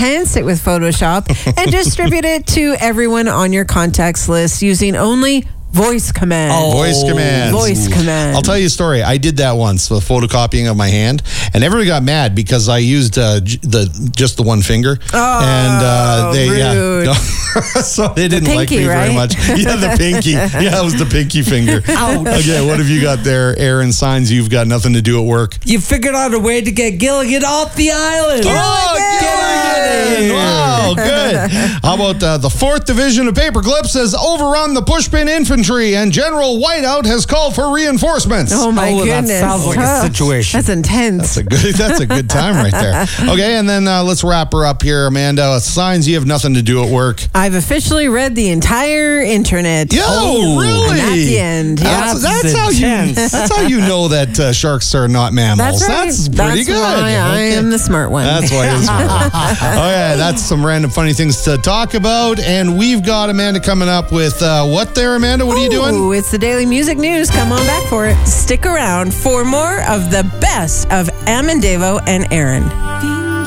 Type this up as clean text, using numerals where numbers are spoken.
enhance it with Photoshop, and distribute it to everyone on your contacts list using only voice command. Voice commands. Voice command. I'll tell you a story. I did that once with photocopying of my hand, and everybody got mad because I used just the one finger. Oh, rude. So they didn't like me very much. Yeah, the pinky. Yeah, it was the pinky finger. Ouch. Okay, what have you got there, Aaron? Signs you've got nothing to do at work. You figured out a way to get Gilligan off the island. Gilligan! Wow, good. How about the 4th Division of Paperclips has overrun the Pushpin Infantry, and General Whiteout has called for reinforcements. Oh my goodness. That sounds like a situation. That's intense. That's a good time right there. Okay, and then let's wrap her up here, Amanda. Signs you have nothing to do at work. I've officially read the entire internet. Yo, really? And at the end. That's how you know that sharks are not mammals. That's right. That's pretty good. Why I am the smart one. That's why you're the smart one. Okay, that's some random funny things to talk about. And we've got Amanda coming up with what there, Amanda? What are you doing? Ooh, it's the Daily Music News. Come on back for it. Stick around for more of the best of Amandavo and Aaron.